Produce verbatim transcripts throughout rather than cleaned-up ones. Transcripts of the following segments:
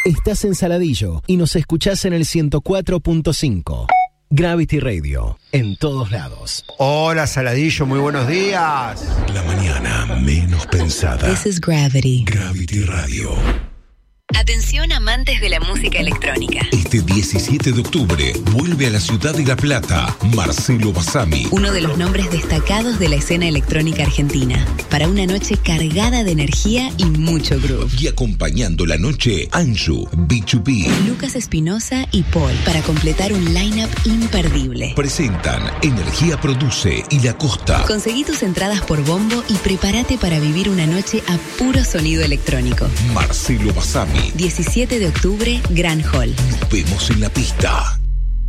Estás en Saladillo y nos escuchás en el ciento cuatro punto cinco. Gravity Radio, en todos lados. Hola Saladillo, muy buenos días. La mañana menos pensada. This is Gravity. Gravity Radio. Atención amantes de la música electrónica. Este diecisiete de octubre vuelve a la ciudad de La Plata Marcelo Bassami, uno de los nombres destacados de la escena electrónica argentina, para una noche cargada de energía y mucho groove. Y acompañando la noche, Anju, B dos B, Lucas Espinosa y Paul, para completar un line-up imperdible. Presentan Energía Produce y La Costa. Conseguí tus entradas por Bombo y prepárate para vivir una noche a puro sonido electrónico. Marcelo Bassami, diecisiete de octubre, Gran Hall. Nos vemos en la pista.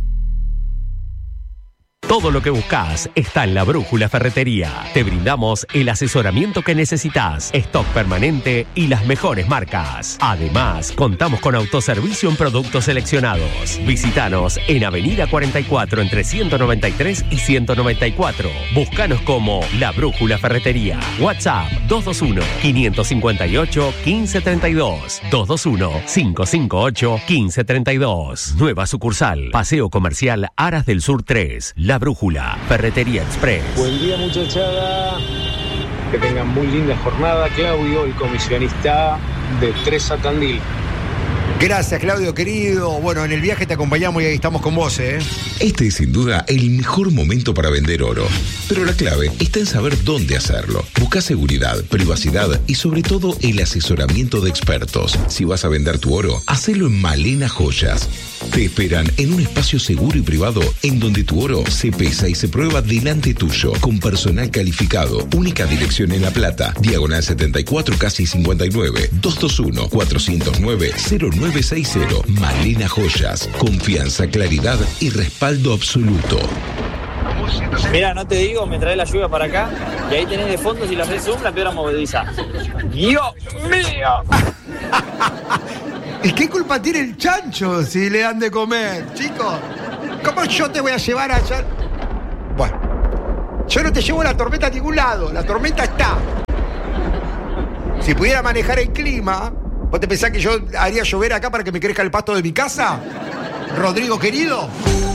Todo lo que buscas está en La Brújula Ferretería. Te brindamos el asesoramiento que necesitas, stock permanente y las mejores marcas. Además, contamos con autoservicio en productos seleccionados. Visítanos en Avenida cuarenta y cuatro entre ciento noventa y tres y ciento noventa y cuatro. Búscanos como La Brújula Ferretería. WhatsApp dos dos uno, cinco cinco ocho, uno cinco tres dos. dos dos uno, cinco cinco ocho, uno cinco tres dos. Nueva sucursal, Paseo Comercial Aras del Sur tres. La Brújula, Ferretería Express. Buen día, muchachada. Que tengan muy linda jornada. Claudio, el comisionista de Tres a Tandil. Gracias, Claudio, querido. Bueno, en el viaje te acompañamos y ahí estamos con vos, ¿eh? Este es sin duda el mejor momento para vender oro. Pero la clave está en saber dónde hacerlo. Busca seguridad, privacidad y sobre todo el asesoramiento de expertos. Si vas a vender tu oro, hacelo en Malena Joyas. Te esperan en un espacio seguro y privado en donde tu oro se pesa y se prueba delante tuyo, con personal calificado. Única dirección en La Plata, diagonal setenta y cuatro, casi cincuenta y nueve, dos dos uno, cuatro cero nueve, cero nueve seis cero. Malena Joyas, confianza, claridad y respaldo absoluto. Mira, no te digo, me trae la lluvia para acá y ahí tenés de fondo, si la haces zoom, la piedra movediza. ¡Dios mío! ¿Y qué culpa tiene el chancho si le dan de comer, chicos? ¿Cómo yo te voy a llevar allá? Bueno, yo no te llevo la tormenta a ningún lado, la tormenta está. Si pudiera manejar el clima, ¿vos te pensás que yo haría llover acá para que me crezca el pasto de mi casa? Rodrigo querido.